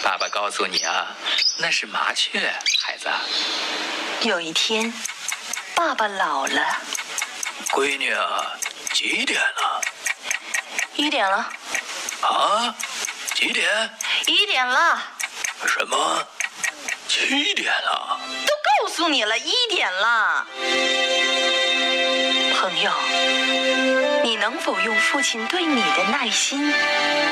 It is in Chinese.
爸爸告诉你啊，那是麻雀，孩子。 有一天，爸爸老了。 闺女啊，几点了 ？1点了。 啊？几点 ？1点了。 什么？7点了？ 都告诉你了，1点了。朋友，你能否用父亲对你的耐心